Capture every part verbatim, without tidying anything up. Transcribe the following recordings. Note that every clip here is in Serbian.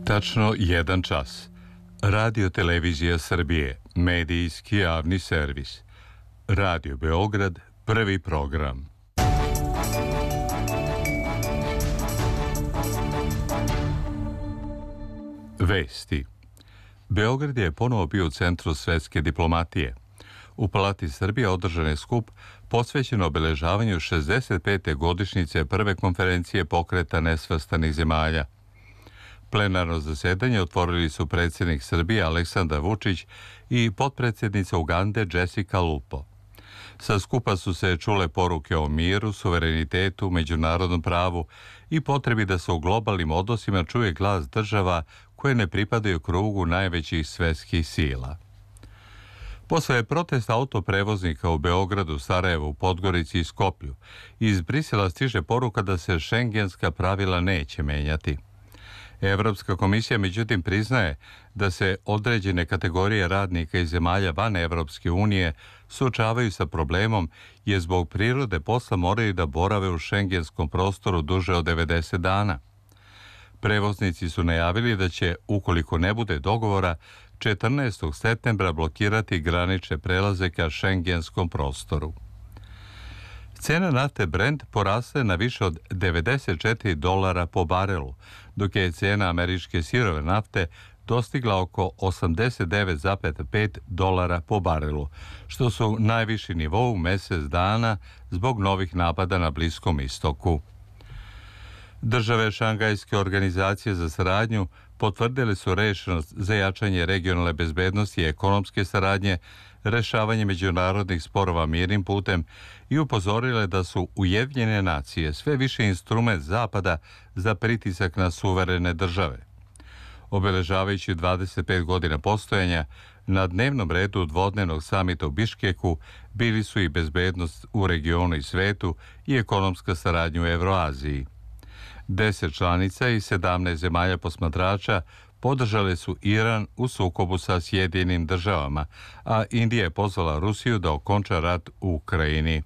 Tačno jedan čas. Radio Televizija Srbije, medijski javni servis. Radio Beograd, prvi program. Vesti. Beograd je ponovo bio u centru svetske diplomatije. U Palati Srbije održan je skup posvećen obeležavanju šezdeset pete godišnjice prve konferencije pokreta nesvrstanih zemalja. Plenarno zasedanje otvorili su predsjednik Srbije Aleksandar Vučić i potpredsjednica Ugande Jessica Lupo. Sa skupa su se čule poruke o miru, suverenitetu, međunarodnom pravu i potrebi da se u globalnim odnosima čuje glas država koje ne pripadaju krugu najvećih svetskih sila. Posle protesta autoprevoznika u Beogradu, Sarajevu, Podgorici i Skoplju, iz Brisela stiže poruka da se šengenska pravila neće menjati. Evropska komisija međutim priznaje da se određene kategorije radnika iz zemalja van Evropske unije suočavaju sa problemom jer zbog prirode posla moraju da borave u šengenskom prostoru duže od devedeset dana. Prevoznici su najavili da će, ukoliko ne bude dogovora, četrnaestog septembra blokirati granične prelaze ka šengenskom prostoru. Cena nafte Brent porasla na više od devedeset četiri dolara po barelu, dok je cena američke sirove nafte dostigla oko osamdeset devet zarez pet dolara po barelu, što su najviši nivou u mjesec dana zbog novih napada na Bliskom istoku. Države Šangajske organizacije za saradnju potvrdili su rešenost za jačanje regionalne bezbednosti i ekonomske saradnje, rešavanje međunarodnih sporova mirnim putem i upozorile da su Ujedinjene nacije sve više instrument Zapada za pritisak na suverene države. Obeležavajući dvadeset pet godina postojanja, na dnevnom redu dvodnevnog samita u Biškeku bili su i bezbednost u regionu i svetu i ekonomska saradnja u Evroaziji. Deset članica i sedamnaest zemalja posmatrača podržale su Iran u sukobu sa Sjedinjenim državama, a Indija je pozvala Rusiju da okonča rat u Ukrajini.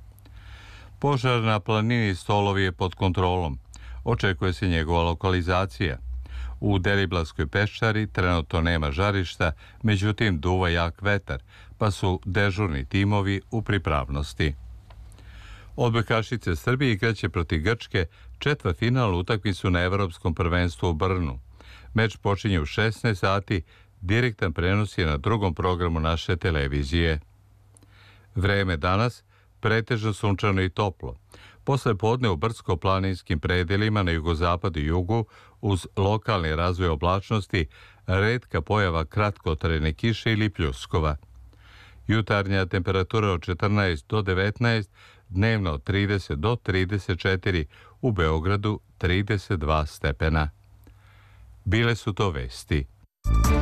Požar na planini Stolovi je pod kontrolom. Očekuje se njegova lokalizacija. U Deliblatskoj peščari trenutno nema žarišta, međutim duva jak vetar, pa su dežurni timovi u pripravnosti. Odbojkašice Srbije igraće protiv Grčke četvrtfinalnu utakmicu na Evropskom prvenstvu u Brnu. Meč počinje u šesnaest sati, direktan prenos je na drugom programu naše televizije. Vreme danas pretežno sunčano i toplo. Posle podne u brdsko-planinskim predelima na jugozapadu i jugu, uz lokalni razvoj oblačnosti, retka pojava kratkotrajne kiše ili pljuskova. Jutarnja temperatura od četrnaest do devetnaest, dnevno od trideset do trideset četiri, u Beogradu trideset dva stepena. Bile su to vesti.